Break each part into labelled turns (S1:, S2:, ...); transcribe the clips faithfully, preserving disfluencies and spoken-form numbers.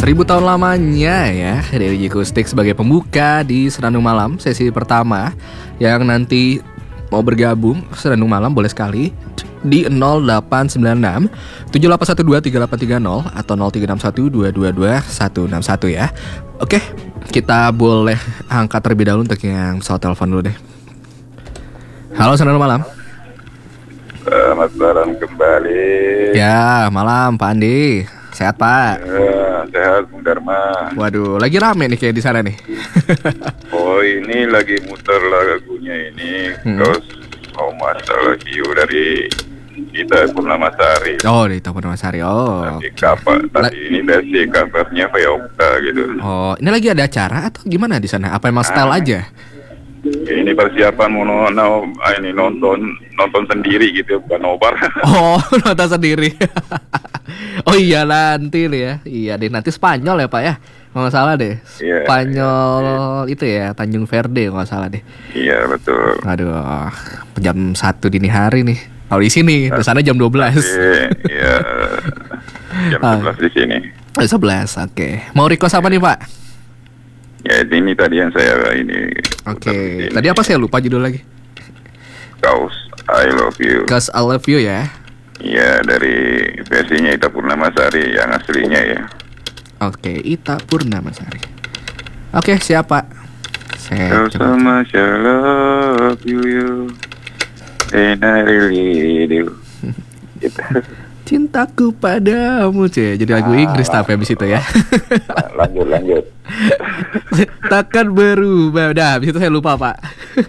S1: Seribu tahun lamanya ya dari Jikustik sebagai pembuka di Senandung Malam sesi pertama. Yang nanti mau bergabung Senandung Malam boleh sekali di nol delapan sembilan enam tujuh delapan satu dua tiga delapan tiga nol atau nol tiga enam satu dua dua dua satu enam satu ya. Oke, kita boleh angkat terlebih dahulu untuk yang pesawat telepon dulu deh. Halo Senandung Malam.
S2: Selamat malam kembali.
S1: Ya, malam Pak Andi. Sehat Pak?
S2: Ya, sehat Bung Dharma.
S1: Waduh, lagi rame nih kayak di sana nih.
S2: Oh, ini lagi muter lagunya ini. Hmm. Terus oh masalah hiu dari Ita Purnamasari.
S1: Oh, dari Ita Purnamasari. Oh.
S2: Tadi kabar, tadi ini dari kabarnya Fayokta gitu.
S1: Oh, ini lagi ada acara atau gimana di sana? Apa emang style ah. aja?
S2: Ini persiapan mau no, no, ini nonton nonton sendiri gitu, bukan nobar.
S1: Oh, nonton sendiri. Oh iya nanti nih ya. Iya deh, nanti Spanyol ya Pak ya. Kalau nggak salah deh. Yeah, Spanyol yeah, yeah. Itu ya Tanjung Verde kalau nggak salah deh.
S2: Iya yeah, betul.
S1: Aduh, jam satu dini hari nih. Kalau di sini, di sana jam dua belas.
S2: Iya. Jam sebelas di sini.
S1: Oh, sebelas, oke. Okay. Mau request apa nih Pak?
S2: Ya ini tadi yang saya ini.
S1: Oke. Okay. Tadi apa saya lupa judul lagi?
S2: Cause I Love You.
S1: Cause I Love You ya.
S2: Iya dari versinya Ita Purnamasari yang aslinya ya.
S1: Oke, okay, Ita Purnamasari. Oke, okay, siapa?
S2: Saya so much I love you, you. And I really do. Gitu.
S1: Cintaku padamu, cie. Jadi lagu ah, Inggris tapi habis itu ya.
S2: Lanjut, lanjut.
S1: Takkan berubah. Udah, habis itu saya lupa, Pak.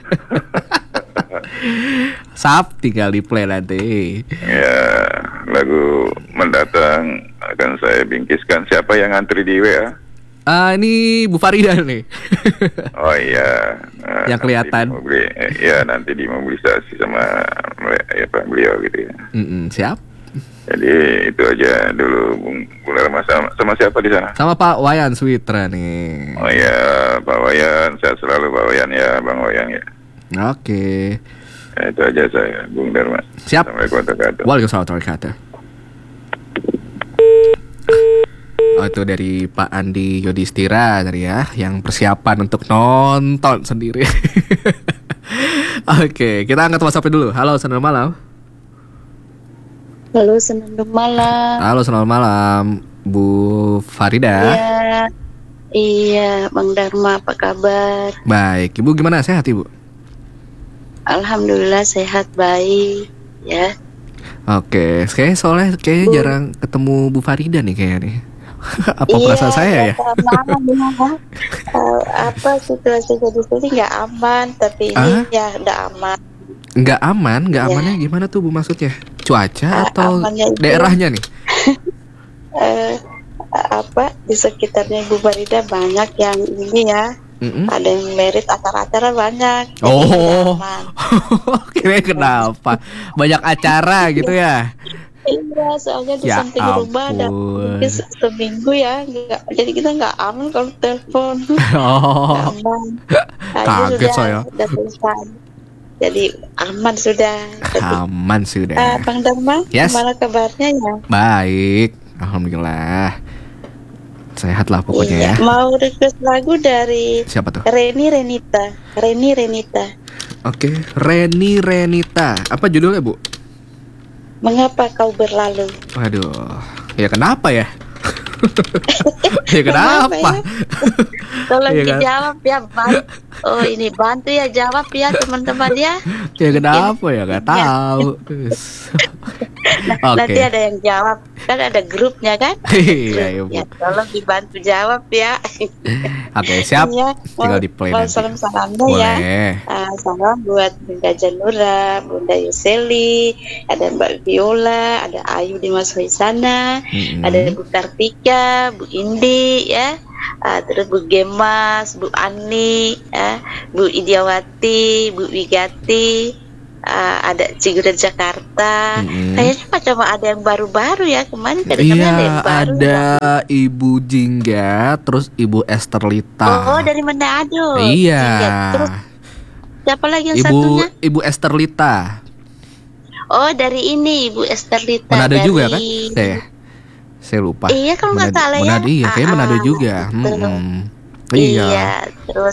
S1: Sap tinggal di play nanti.
S2: Ya, lagu mendatang akan saya bingkiskan. Siapa yang ngantri di W A?
S1: Ah, uh, ini Bu Farida nih.
S2: Oh iya. Nah,
S1: yang kelihatan.
S2: Nanti ya nanti dimobilisasi sama ya Pak beliau gitu ya.
S1: Mm-mm, siap.
S2: Jadi itu aja dulu Bung Dharma sama, sama siapa di sana?
S1: Sama Pak Wayan Switra nih.
S2: Oh iya Pak Wayan, sehat selalu Pak Wayan ya, Bang Wayan ya.
S1: Oke.
S2: Ya, itu aja saya Bung Dharma.
S1: Siap.
S2: Assalamualaikum warahmatullahi wabarakatuh.
S1: Waalaikumsalam warahmatullahi wabarakatuh. Oh itu dari Pak Andi Yudhistira tadi ya, yang persiapan untuk nonton sendiri. Oke, kita angkat WhatsApp dulu. Halo, selamat malam.
S3: Halo, selamat malam.
S1: Halo, selamat malam, Bu Farida.
S3: Iya, iya, Bang Dharma, apa kabar?
S1: Baik, Ibu gimana? Sehat Ibu?
S3: Alhamdulillah sehat, baik, ya.
S1: Oke, kayaknya soalnya kayaknya Bu. jarang ketemu Bu Farida nih kayaknya nih. Apa
S3: iya,
S1: perasaan saya ya?
S3: Aman, uh, apa situasi jadi sini nggak aman, tapi ini ah? ya udah aman.
S1: Nggak aman, nggak ya. Amannya gimana tuh Bu maksudnya? Cuaca uh, atau daerahnya nih?
S3: uh, apa di sekitarnya Bu Farida banyak yang ini ya. Mm-hmm. Ada yang merit acara-acara banyak.
S1: Oh, kira kenapa? Banyak acara gitu ya?
S3: Iya, soalnya di
S1: ya
S3: samping rumah ada mungkin seminggu ya, nggak, jadi kita nggak aman kalau telepon.
S1: Oh,
S3: nggak aman. Nah,
S1: kaget saya.
S3: Sudah selesai. Jadi aman sudah. Jadi,
S1: aman sudah.
S3: Uh, Bang Dharma,
S1: yes.
S3: Gimana kabarnya ya?
S1: Baik, alhamdulillah. Sehat lah pokoknya
S3: iya,
S1: ya.
S3: Mau request lagu dari
S1: siapa tuh?
S3: Reni Renita. Reni Renita.
S1: Oke, okay. Reni Renita. Apa judulnya Bu?
S3: Mengapa kau berlalu?
S1: Waduh, ya kenapa ya? Ya kenapa?
S3: Ya? Tolong
S1: ya
S3: kan? Dijawab ya, Bang. Oh ini bantu ya jawab ya teman-teman ya.
S1: Ya kenapa ya? Gak tahu.
S3: Nah, okay. Nanti ada yang jawab, kan ada grupnya kan?
S1: Iya,
S3: ya, tolong dibantu jawab ya.
S1: Oke, okay, siap. Ya, tinggal di play nanti.
S3: Salam-salamnya ya. Uh, salam buat Bunda Janura, Bunda Yuseli, ada Mbak Viola, ada Ayu di Mas Hoisana, mm-hmm. ada Bu Kartika, Bu Indi ya. Uh, terus Bu Gemas, Bu Ani, ya, Bu Idiawati, Bu Wigati, uh, ada Cigurat Jakarta. Mm-hmm. Kayaknya macam ada yang baru-baru ya kemarin.
S1: Iya, ada yang baru. Ada Ibu Jingga, terus Ibu Esterlita.
S3: Oh, dari Manado.
S1: Iya.
S3: Jingga. Terus siapa lagi yang
S1: Ibu,
S3: satunya?
S1: Ibu Esterlita.
S3: Oh, dari ini Ibu Esterlita.
S1: Manado
S3: dari...
S1: juga kan? Saya. Saya lupa.
S3: Iya kalau nggak
S1: Manado,
S3: salah ya.
S1: Manado, iya, kayak
S3: Ah,
S1: Manado
S3: ah,
S1: juga.
S3: betul.
S1: Hmm.
S3: Iya.
S1: Iya.
S3: Terus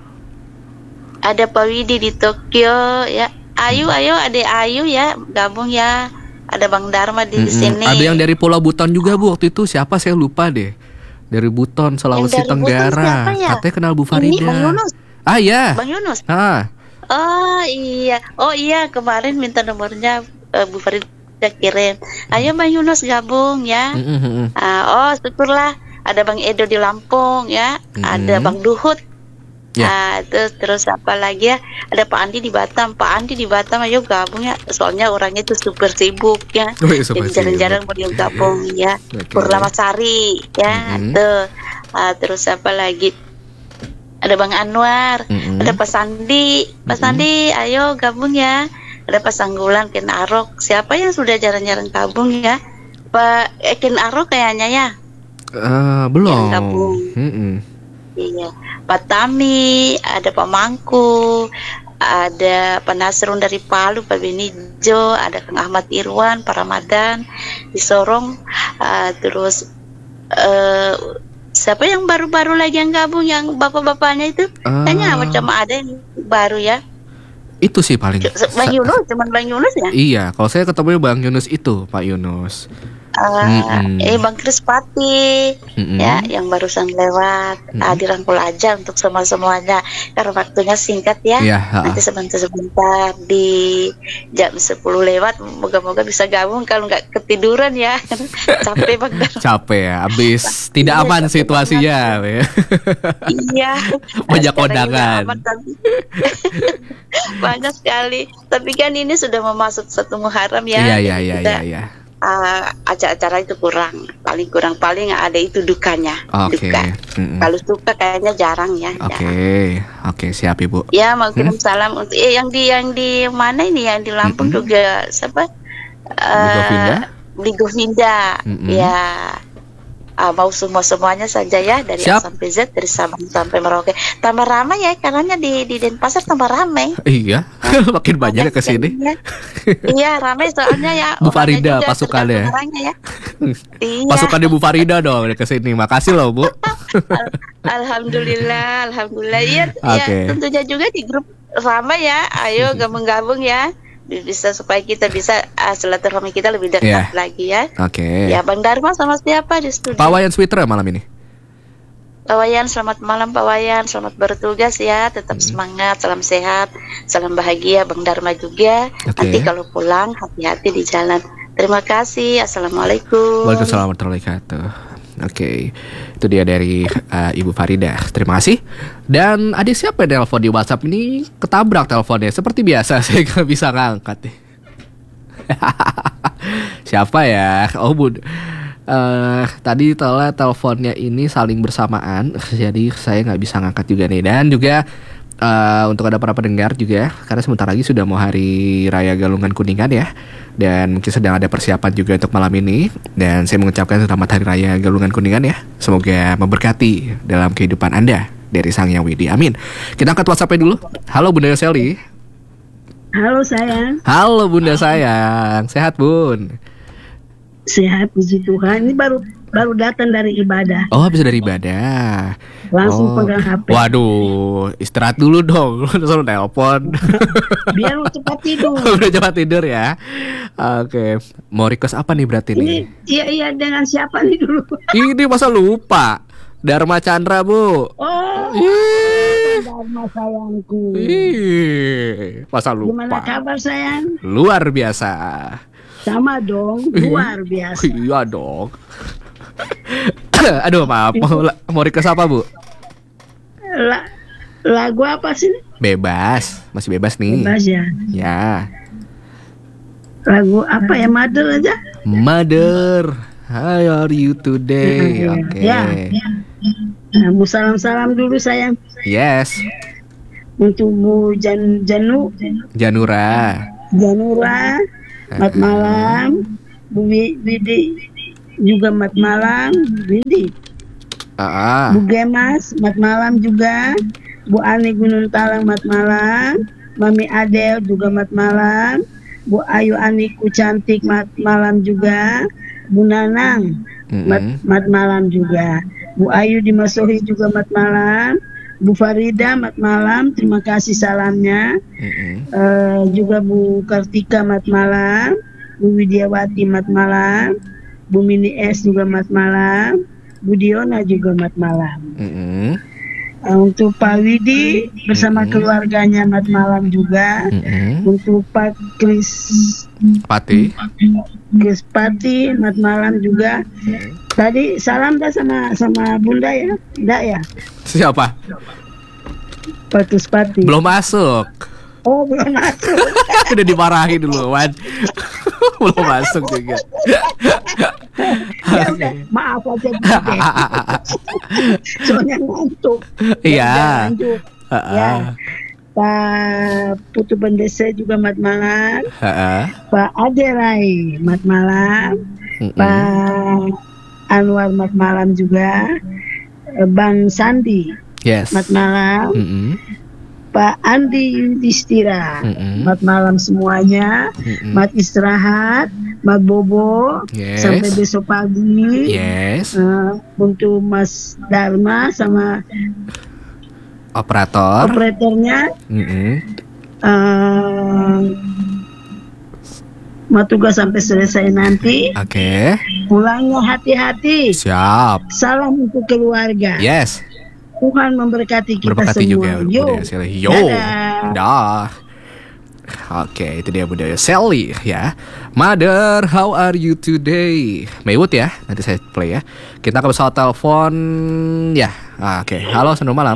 S3: ada Pak Widi di Tokyo ya. Ayu,
S1: Hmm.
S3: ayo adek Ayu ya gabung ya. Ada Bang Dharma di
S1: Mm-mm.
S3: sini.
S1: Ada yang dari Pulau Buton juga Bu waktu itu, siapa saya lupa deh. Dari Buton, Sulawesi
S3: Yang dari Buton
S1: Tenggara.
S3: siapa ya?
S1: Katanya kenal Bu
S3: Ini
S1: Farida.
S3: Bang Yunus.
S1: Ah iya.
S3: Bang Yunus.
S1: Ah.
S3: Oh iya. Oh iya kemarin minta nomornya uh, Bu Farida kirim. Ayo Bang Yunus gabung ya.
S1: Mm-mm.
S3: Uh, oh syukurlah ada Bang Edo di Lampung ya.
S1: Mm-mm.
S3: Ada Bang Duhut.
S1: Ya.
S3: Ah, terus terus apa lagi ya? Ada Pak Andi di Batam. Pak Andi di Batam, ayo gabung ya. Soalnya orangnya tuh super sibuk ya.
S1: Oh, iya, super
S3: Jadi jarang-jarang
S1: sibuk.
S3: mau gabung ya.
S1: Oke.
S3: Purnama Sari ya.
S1: Mm-mm.
S3: Tuh. Ah, terus apa lagi? Ada Bang Anwar,
S1: Mm-mm.
S3: ada Pak Sandi. Pak
S1: Mm-mm.
S3: Sandi, ayo gabung ya. Ada Pak Sanggulan, Ken Arok. Siapa yang sudah jarang-jarang gabung ya? Pak eh, Ken Arok kayaknya ya.
S1: Eh, belum.
S3: Yang gabung.
S1: Mm-mm.
S3: Iya, Pak Tami, ada Pak Mangku, ada Pak Nasrun dari Palu, Pak Benijo, ada Kang Ahmad Irwan, Pak Ramadan di Sorong, uh, terus uh, siapa yang baru-baru lagi yang gabung, yang bapak-bapaknya itu?
S1: Ah.
S3: Kayaknya macam ada yang baru ya.
S1: Itu sih paling.
S3: Bang Yunus, cuman Bang Yunus ya?
S1: Iya, kalau saya ketemu Bang Yunus itu, Pak Yunus.
S3: Uh,
S1: Mm-mm.
S3: eh Bang Krispati
S1: Mm-mm.
S3: ya yang barusan lewat.
S1: Mm-mm.
S3: Ah, dirangkul aja untuk semua semuanya karena waktunya singkat ya.
S1: Iya, ha-ha.
S3: Nanti sebentar-sebentar di jam sepuluh lewat moga-moga bisa gabung kalau nggak ketiduran ya. Capek banget.
S1: Capek ya, habis tidak
S3: Iya,
S1: aman
S3: capek
S1: situasinya. Ya.
S3: Iya.
S1: Banyak
S3: Sekarang juga
S1: kondangan.
S3: aman, tapi- banyak sekali. Tapi kan ini sudah memasuk satu Muharram ya.
S1: Iya, iya,
S3: Jadi
S1: iya,
S3: kita,
S1: iya, iya.
S3: uh, acara-acara itu kurang, paling kurang paling ada itu dukanya.
S1: Oke.
S3: Duka.
S1: Mm-mm.
S3: Kalau suka kayaknya jarang ya.
S1: Oke,
S3: jarang.
S1: oke siap Ibu.
S3: Ya mau kirim
S1: Hmm?
S3: salam untuk eh, yang di yang di mana ini yang di Lampung
S1: Mm-mm.
S3: juga siapa?
S1: Govinda?
S3: Beli Govinda.
S1: Mm-mm.
S3: Ya. Ah, mau semua semuanya saja ya dari
S1: Siap.
S3: A sampai Z, dari Sabang sampai Merauke. Tambah ramai ya karena di di Denpasar tambah ramai.
S1: Iya, makin banyak ya ke sini.
S3: Iya. Iya ramai soalnya ya.
S1: Bu
S3: orangnya
S1: Farida
S3: juga,
S1: pasukannya.
S3: tergantung orangnya ya. Iya.
S1: Pasukannya Bu Farida dong ke sini. Makasih loh Bu.
S3: Al- Alhamdulillah, alhamdulillah. Iya,
S1: Oke.
S3: ya, tentunya juga di grup ramai ya. Ayo gabung-gabung ya. Bisa supaya kita bisa uh, silaturahmi kita lebih dekat
S1: Iya.
S3: lagi ya.
S1: Oke.
S3: Ya, Bang Dharma sama siapa di studio?
S1: Pak Wayan Switra malam ini.
S3: Pak Wayan, selamat malam Pak Wayan. Selamat bertugas ya. Tetap
S1: Hmm.
S3: semangat, salam sehat, salam bahagia. Bang Dharma juga.
S1: Oke.
S3: Nanti kalau pulang hati-hati di jalan. Terima kasih. Assalamualaikum.
S1: Waalaikumsalam warahmatullahi wabarakatuh. Oke, itu dia dari uh, Ibu Farida. Terima kasih. Dan adik siapa yang telepon di WhatsApp ini? Ketabrak teleponnya. Seperti biasa saya nggak bisa ngangkat nih. Siapa ya? Oh bud. Uh, tadi telah teleponnya ini saling bersamaan, jadi saya nggak bisa ngangkat juga nih. Dan juga uh, untuk ada para pendengar juga, karena sebentar lagi sudah mau Hari Raya Galungan Kuningan ya. Dan mungkin sedang ada persiapan juga untuk malam ini. Dan saya mengucapkan selamat Hari Raya Galungan Kuningan ya. Semoga memberkati dalam kehidupan Anda dari Sang Yang Widi. Amin. Kita angkat WhatsApp-nya dulu. Halo Bunda Seli.
S4: Halo sayang,
S1: Halo Bunda sayang. Sehat Bun?
S4: sehat puji Tuhan. Ini baru baru datang dari ibadah,
S1: Oh habis dari ibadah.
S4: langsung
S1: Oh.
S4: pegang H P.
S1: Waduh, istirahat dulu dong. Lu selalu telepon.
S4: Biar lu cepat tidur.
S1: Udah cepat tidur ya. Oke, mau request apa nih berarti
S4: Ini
S1: nih?
S4: iya iya dengan siapa nih dulu?
S1: Ini masa lupa? Dharma Chandra Bu.
S4: Oh,
S1: Ih,
S4: Dharma sayangku.
S1: ih, masa
S4: Gimana
S1: lupa?
S4: kabar sayang?
S1: Luar biasa.
S4: Sama dong, luar biasa.
S1: Iya dong. Aduh maaf, mau, mau request apa Bu?
S4: La, lagu apa sih?
S1: Bebas, masih bebas nih.
S4: Bebas ya.
S1: Ya,
S4: Lagu apa ya? Mother aja.
S1: Mother, how are you today?
S4: Ya,
S1: Oke,
S4: ya, ya. Nah, Bu salam-salam dulu sayang
S1: yes,
S4: untuk Bu Jan Janu
S1: Janura.
S4: Janura. Mat malam, Bu Wi- Widi juga mat malam, Widi.
S1: Ah, ah.
S4: Bu Gemas, mat malam juga. Bu Ani Gunung Talang, mat malam. Mami Adel juga mat malam. Bu Ayu Aniku cantik, mat malam juga. Bu Nanang,
S1: Mm-mm.
S4: mat, mat malam juga. Bu Ayu di Masohi juga mat malam. Bu Farida mat malam, terima kasih salamnya. Uh, juga Bu Kartika mat malam. Bu Widiawati mat malam. Bu Mini S juga mat malam. Bu Diona juga mat malam.
S1: Mm-mm.
S4: Uh, untuk Pak Widi bersama mm-hmm. keluarganya mat malam juga. Mm-hmm. Untuk Pak Kris
S1: Pati
S4: Kris Pati mat malam juga. Mm-hmm. Tadi salam dah sama sama Bunda ya, enggak ya?
S1: Siapa?
S4: Pak Kris Pati.
S1: Belum masuk.
S4: Oh belum masuk.
S1: Udah dimarahin dulu, Wan. Belum masuk juga.
S4: Ya udah, maaf aja. Soalnya ngantuk.
S1: Iya.
S4: Ya, ya. Pak Putu Bendese juga mat malam. Pak Aderai mat malam. Mm-mm. Pak Anwar mat malam juga. Bang Sandi
S1: yes.
S4: mat malam. Mm-mm. Pak Andi Yudhistira mm-mm. mat malam semuanya. Mm-mm. Mat istirahat, mat bobo yes. sampai besok pagi.
S1: Yes.
S4: Uh, untuk Mas Dharma sama
S1: operator
S4: operatornya.
S1: Mm-mm.
S4: Uh, mau tugas sampai selesai nanti.
S1: Oke. Okay.
S4: Pulangnya hati-hati.
S1: Siap.
S4: Salam untuk keluarga.
S1: Yes.
S4: Tuhan memberkati kita
S1: berberkati
S4: semua.
S1: Juga,
S4: Yo.
S1: Yo. Dah. Oke, okay, itu dia Budaya Sally ya. Mother, how are you today? Maywood ya, nanti saya play ya. Kita ke pesawat telepon ya. Ah, Oke, okay. Halo, selamat malam.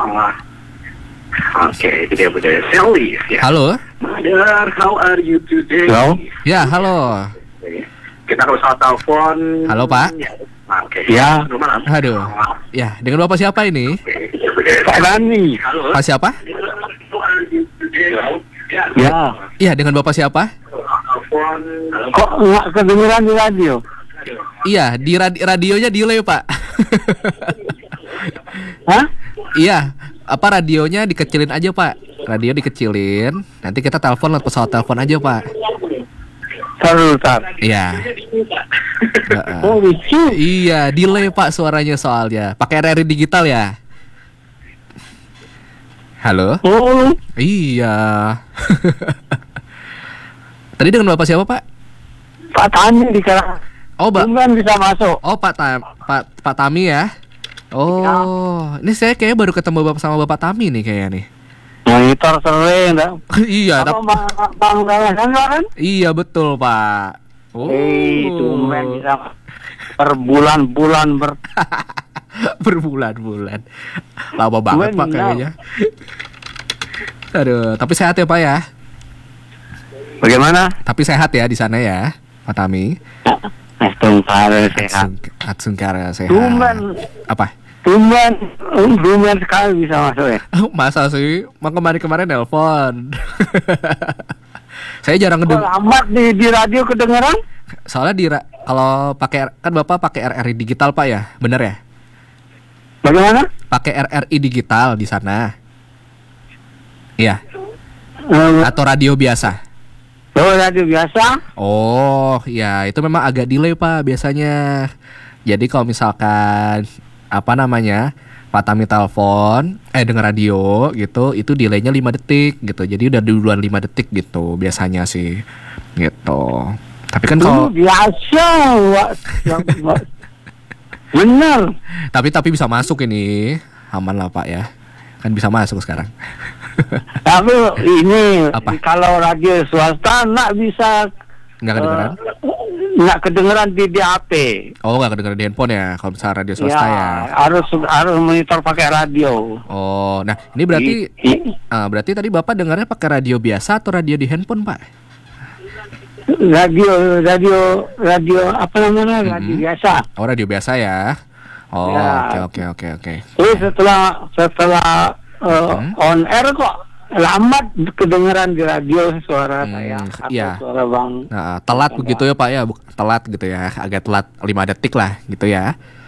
S5: Oke, okay, itu dia Budaya Sally ya.
S1: Halo.
S5: Mother, how are you today?
S1: Halo. Ya, halo.
S5: Kita ke pesawat telepon.
S1: Halo, Pak.
S5: Ya. Oke. Okay.
S1: Ya. Aduh. Ya, dengan Bapak siapa ini?
S5: Pak Dani. Halo.
S1: Pak siapa?
S5: Ya.
S1: Iya, dengan Bapak siapa?
S5: Kok nggak kedengeran di radio?
S1: Iya, di radi- radionya delay, Pak.
S5: Hah?
S1: Iya, apa radionya dikecilin aja, Pak. Radio dikecilin. Nanti kita telepon lewat pesawat telepon aja, Pak.
S5: Salutar.
S1: Iya.
S5: Oh, lucu.
S1: Iya, delay Pak suaranya soalnya. Pakai R R I digital ya? Halo?
S5: Oh.
S1: Iya. Tadi dengan Bapak siapa, Pak?
S5: Pak Tami di Karang.
S1: Oh, Pak.
S5: Bukan bisa masuk.
S1: Oh, Pak Tam, Pak Pak Tami ya. Oh, ini saya kayaknya baru ketemu Bapak sama Bapak Tami nih kayaknya nih.
S5: Monitor sering dah.
S1: Iya,
S5: tapi bang, bang, bang, kan?
S1: Iya betul, Pak.
S5: Oh, eh, tumben bisa berbulan-bulan ber
S1: berbulan-bulan. Lama banget, Pak kayaknya. Aduh, tapi sehat ya, Pak ya?
S5: Bagaimana?
S1: Tapi sehat ya di sana ya, Pak Tami?
S5: Atsungkara sehat.
S1: Atsungkara sehat.
S5: Tumben.
S1: Apa?
S5: Tumben, tumben sekali bisa masuk ya.
S1: Masa sih? Mak kemarin-kemarin nelpon. Saya jarang ngedeng.
S5: Kok lambat di, di radio kedengeran?
S1: Soalnya di ra- kalau pakai kan Bapak pakai R R I digital, Pak ya? Bener ya?
S5: Bagaimana?
S1: Pakai R R I digital di sana. Iya.
S5: Um,
S1: Atau radio biasa?
S5: Oh, radio biasa.
S1: Oh, ya itu memang agak delay, Pak, biasanya. Jadi kalau misalkan apa namanya? Pak Tami telepon, eh denger radio gitu, itu delaynya lima detik gitu. Jadi udah duluan lima detik gitu biasanya sih. Gitu. Tapi kan kalau
S5: biasa, bener.
S1: Tapi tapi bisa masuk ini, aman lah Pak ya. Kan bisa masuk sekarang.
S5: Tapi ini
S1: apa?
S5: Kalau radio swasta nggak bisa.
S1: Nggak kedengeran?
S5: Uh, nggak kedengeran di D A P.
S1: Oh, nggak kedengeran di handphone ya? Kalau misalnya radio swasta ya?
S5: Ya, harus harus monitor pakai radio.
S1: Oh, nah ini berarti
S5: I, i,
S1: uh, berarti tadi Bapak dengarnya pakai radio biasa atau radio di handphone, Pak?
S5: Radio, radio, radio apa namanya?
S1: Mm-hmm.
S5: Radio biasa.
S1: Oh, radio biasa ya? Oh, oke
S5: ya.
S1: oke oke oke.
S5: Terus setelah setelah uh, mm-hmm. on air kok lambat kedengeran di radio suara hmm, saya atau
S1: iya.
S5: suara Bang.
S1: Nah, telat begitu ya Pak ya, telat gitu ya, agak telat lima detik lah gitu ya.